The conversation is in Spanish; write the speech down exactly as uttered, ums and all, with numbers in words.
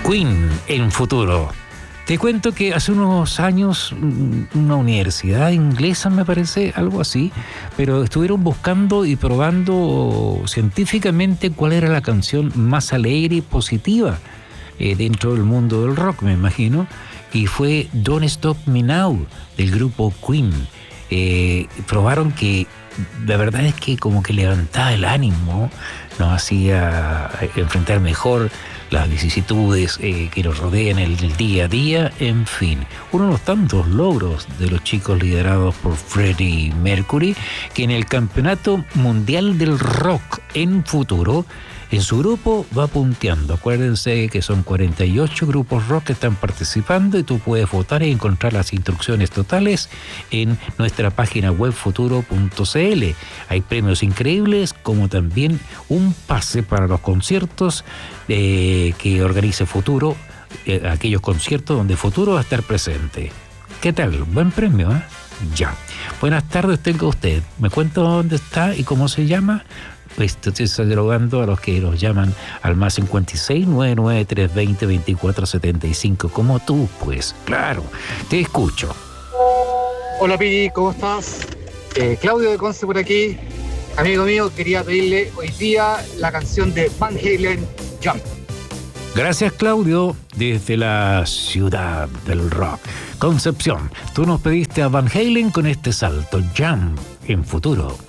Queen en futuro. Te cuento que hace unos años una universidad inglesa, me parece, algo así, pero estuvieron buscando y probando científicamente cuál era la canción más alegre y positiva eh, dentro del mundo del rock, me imagino, y fue Don't Stop Me Now, del grupo Queen. Eh, probaron que la verdad es que como que levantaba el ánimo, nos hacía enfrentar mejor las vicisitudes eh, que nos rodean en el, el día a día, en fin. Uno de los tantos logros de los chicos liderados por Freddie Mercury, que en el Campeonato Mundial del Rock en futuro, en su grupo va punteando. Acuérdense que son cuarenta y ocho grupos rock que están participando y tú puedes votar y encontrar las instrucciones totales en nuestra página web futuro punto c l. Hay premios increíbles, como también un pase para los conciertos eh, que organice Futuro, eh, aquellos conciertos donde Futuro va a estar presente. ¿Qué tal? Buen premio, ¿eh? Ya. Buenas tardes tenga usted. ¿Me cuenta dónde está y cómo se llama? Estoy saludando a los que nos llaman al más cincuenta y seis, nueve nueve tres, veinte, veinticuatro setenta y cinco, como tú, pues, claro, te escucho. Hola Piri, ¿cómo estás? Eh, Claudio de Conce por aquí. Amigo mío, quería pedirle hoy día la canción de Van Halen, Jump. Gracias, Claudio, desde la ciudad del rock, Concepción. Tú nos pediste a Van Halen con este salto, Jump, en futuro.